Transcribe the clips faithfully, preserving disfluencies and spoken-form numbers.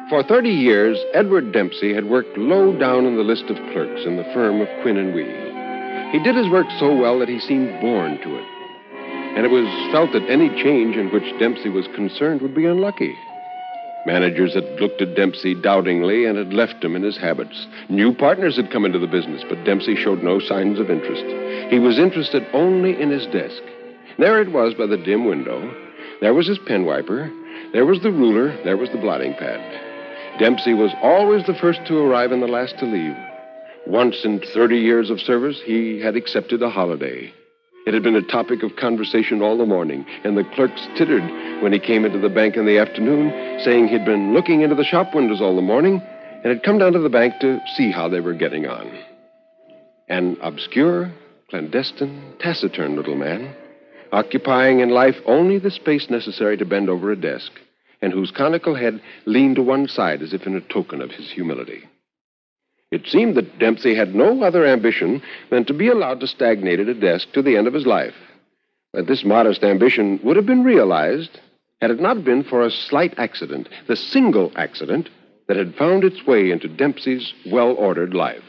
For thirty years, Edward Dempsey had worked low down in the list of clerks in the firm of Quinn and Wee. He did his work so well that he seemed born to it. And it was felt that any change in which Dempsey was concerned would be unlucky. Managers had looked at Dempsey doubtingly and had left him in his habits. New partners had come into the business, but Dempsey showed no signs of interest. He was interested only in his desk. There it was by the dim window. There was his pen wiper. There was the ruler. There was the blotting pad. Dempsey was always the first to arrive and the last to leave. Once in thirty years of service, he had accepted a holiday. It had been a topic of conversation all the morning, and the clerks tittered when he came into the bank in the afternoon, saying he'd been looking into the shop windows all the morning and had come down to the bank to see how they were getting on. An obscure, clandestine, taciturn little man, occupying in life only the space necessary to bend over a desk, and whose conical head leaned to one side as if in a token of his humility. It seemed that Dempsey had no other ambition than to be allowed to stagnate at a desk to the end of his life. That this modest ambition would have been realized had it not been for a slight accident, the single accident that had found its way into Dempsey's well-ordered life.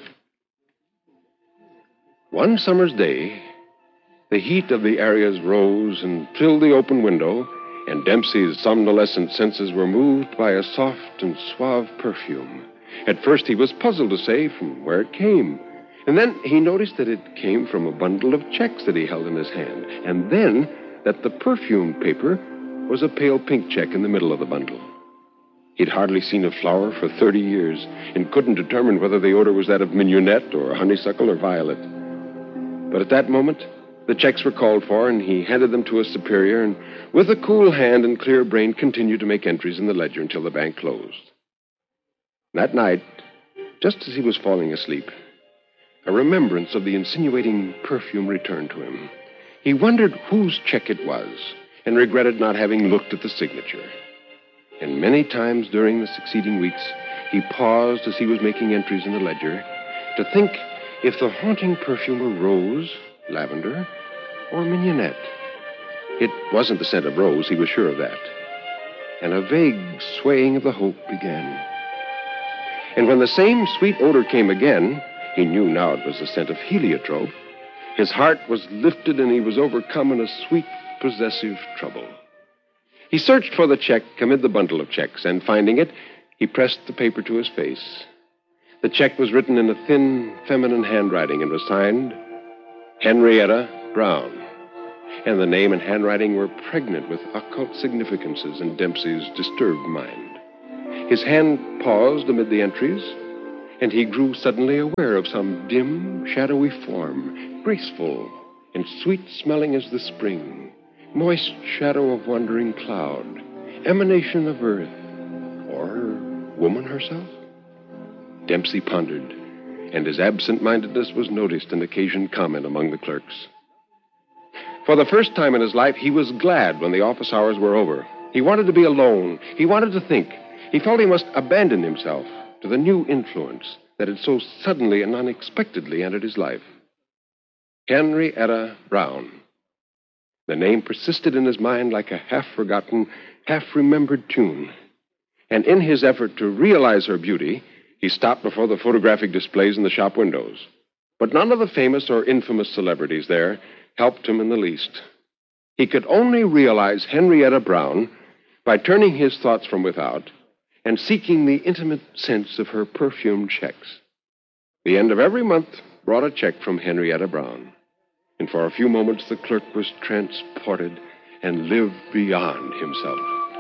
One summer's day, the heat of the areas rose and filled the open window, and Dempsey's somnolescent senses were moved by a soft and suave perfume. At first, he was puzzled to say from where it came. And then he noticed that it came from a bundle of checks that he held in his hand. And then that the perfume paper was a pale pink check in the middle of the bundle. He'd hardly seen a flower for thirty years and couldn't determine whether the odor was that of mignonette or honeysuckle or violet. But at that moment, the checks were called for, and he handed them to a superior, and with a cool hand and clear brain continued to make entries in the ledger until the bank closed. That night, just as he was falling asleep, a remembrance of the insinuating perfume returned to him. He wondered whose check it was, and regretted not having looked at the signature. And many times during the succeeding weeks, he paused as he was making entries in the ledger to think if the haunting perfume were rose, lavender, or mignonette. It wasn't the scent of rose, he was sure of that. And a vague swaying of the hope began. And when the same sweet odor came again, he knew now it was the scent of heliotrope. His heart was lifted and he was overcome in a sweet, possessive trouble. He searched for the check amid the bundle of checks, and finding it, he pressed the paper to his face. The check was written in a thin, feminine handwriting and was signed Henrietta Brown. And the name and handwriting were pregnant with occult significances in Dempsey's disturbed mind. His hand paused amid the entries, and he grew suddenly aware of some dim, shadowy form, graceful and sweet-smelling as the spring, moist shadow of wandering cloud, emanation of earth, or woman herself? Dempsey pondered, and his absent-mindedness was noticed and occasioned comment among the clerks. For the first time in his life, he was glad when the office hours were over. He wanted to be alone. He wanted to think. He felt he must abandon himself to the new influence that had so suddenly and unexpectedly entered his life. Henrietta Brown. The name persisted in his mind like a half-forgotten, half-remembered tune. And in his effort to realize her beauty, he stopped before the photographic displays in the shop windows. But none of the famous or infamous celebrities there helped him in the least. He could only realize Henrietta Brown by turning his thoughts from without and seeking the intimate sense of her perfumed checks. The end of every month brought a check from Henrietta Brown. And for a few moments, the clerk was transported and lived beyond himself.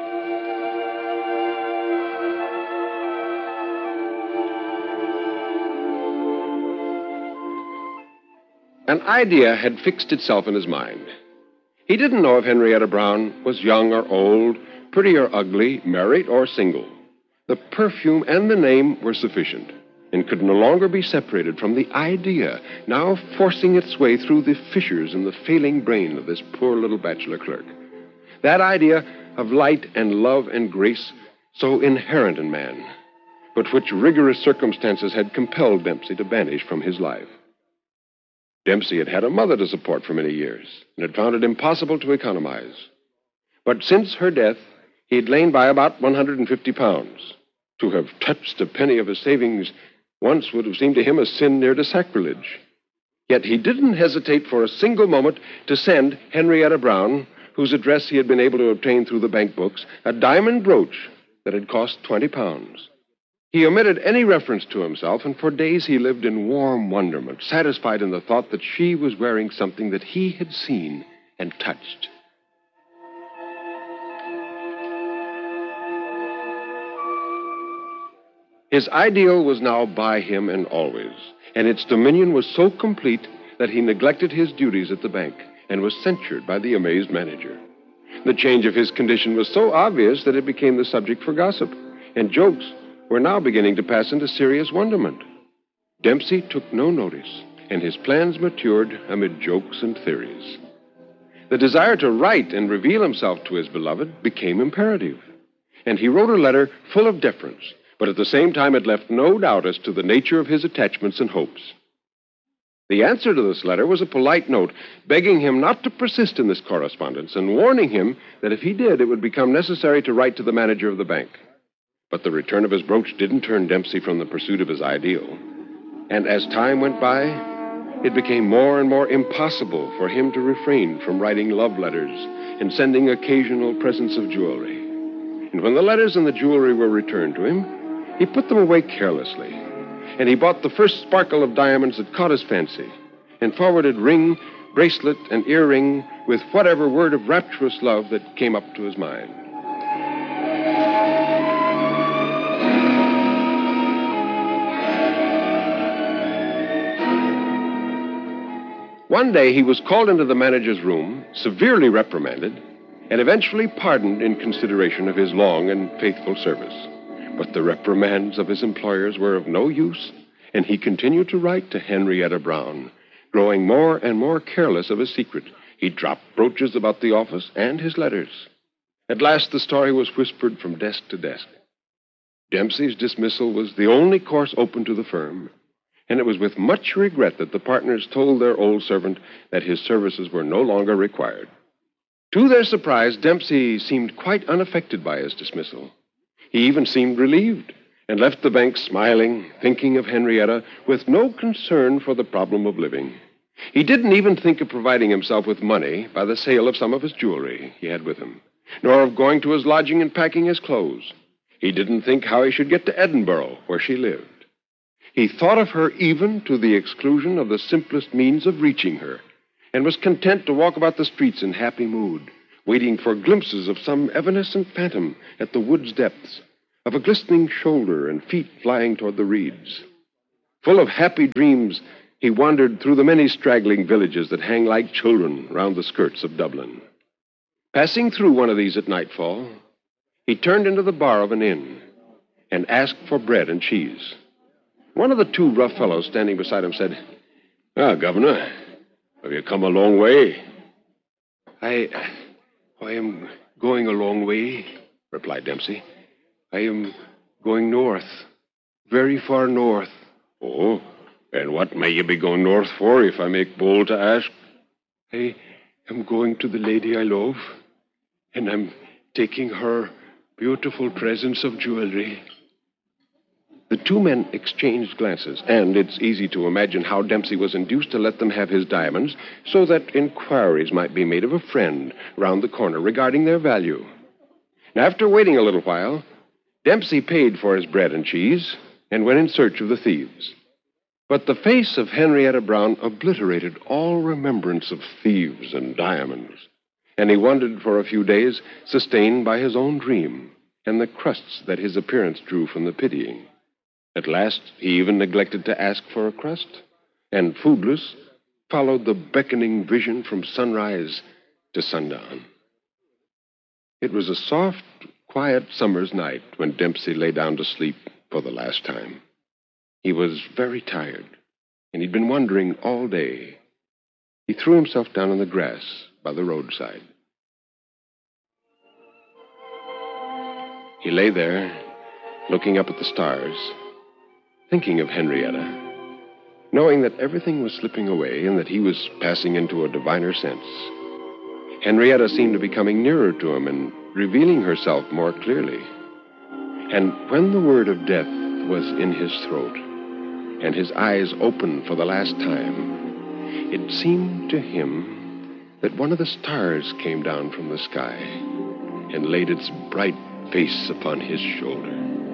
An idea had fixed itself in his mind. He didn't know if Henrietta Brown was young or old, pretty or ugly, married or single. The perfume and the name were sufficient and could no longer be separated from the idea now forcing its way through the fissures in the failing brain of this poor little bachelor clerk. That idea of light and love and grace so inherent in man, but which rigorous circumstances had compelled Dempsey to banish from his life. Dempsey had had a mother to support for many years and had found it impossible to economize. But since her death, he had lain by about one hundred fifty pounds. To have touched a penny of his savings once would have seemed to him a sin near to sacrilege. Yet he didn't hesitate for a single moment to send Henrietta Brown, whose address he had been able to obtain through the bank books, a diamond brooch that had cost twenty pounds. He omitted any reference to himself, and for days he lived in warm wonderment, satisfied in the thought that she was wearing something that he had seen and touched. His ideal was now by him and always, and its dominion was so complete that he neglected his duties at the bank and was censured by the amazed manager. The change of his condition was so obvious that it became the subject for gossip, and jokes were now beginning to pass into serious wonderment. Dempsey took no notice, and his plans matured amid jokes and theories. The desire to write and reveal himself to his beloved became imperative, and he wrote a letter full of deference, but at the same time it left no doubt as to the nature of his attachments and hopes. The answer to this letter was a polite note begging him not to persist in this correspondence and warning him that if he did, it would become necessary to write to the manager of the bank. But the return of his brooch didn't turn Dempsey from the pursuit of his ideal. And as time went by, it became more and more impossible for him to refrain from writing love letters and sending occasional presents of jewelry. And when the letters and the jewelry were returned to him, he put them away carelessly, and he bought the first sparkle of diamonds that caught his fancy, and forwarded ring, bracelet, and earring with whatever word of rapturous love that came up to his mind. One day he was called into the manager's room, severely reprimanded, and eventually pardoned in consideration of his long and faithful service. But the reprimands of his employers were of no use, and he continued to write to Henrietta Brown, growing more and more careless of his secret. He dropped brooches about the office and his letters. At last the story was whispered from desk to desk. Dempsey's dismissal was the only course open to the firm, and it was with much regret that the partners told their old servant that his services were no longer required. To their surprise, Dempsey seemed quite unaffected by his dismissal. He even seemed relieved and left the bank smiling, thinking of Henrietta with no concern for the problem of living. He didn't even think of providing himself with money by the sale of some of his jewelry he had with him, nor of going to his lodging and packing his clothes. He didn't think how he should get to Edinburgh, where she lived. He thought of her even to the exclusion of the simplest means of reaching her, and was content to walk about the streets in happy mood, waiting for glimpses of some evanescent phantom at the wood's depths, of a glistening shoulder and feet flying toward the reeds. Full of happy dreams, he wandered through the many straggling villages that hang like children round the skirts of Dublin. Passing through one of these at nightfall, he turned into the bar of an inn and asked for bread and cheese. One of the two rough fellows standing beside him said, "Ah, Governor, have you come a long way?" I... I am going a long way," replied Dempsey. "I am going north, very far north." "Oh, and what may you be going north for, if I make bold to ask?" "I am going to the lady I love, and I'm taking her beautiful presents of jewelry." The two men exchanged glances, and it's easy to imagine how Dempsey was induced to let them have his diamonds so that inquiries might be made of a friend round the corner regarding their value. After waiting a little while, Dempsey paid for his bread and cheese and went in search of the thieves. But the face of Henrietta Brown obliterated all remembrance of thieves and diamonds, and he wandered for a few days, sustained by his own dream and the crusts that his appearance drew from the pitying. At last, he even neglected to ask for a crust, and foodless, followed the beckoning vision from sunrise to sundown. It was a soft, quiet summer's night when Dempsey lay down to sleep for the last time. He was very tired, and he'd been wondering all day. He threw himself down on the grass by the roadside. He lay there, looking up at the stars, thinking of Henrietta, knowing that everything was slipping away and that he was passing into a diviner sense. Henrietta seemed to be coming nearer to him and revealing herself more clearly. And when the word of death was in his throat, and his eyes opened for the last time, it seemed to him that one of the stars came down from the sky and laid its bright face upon his shoulder.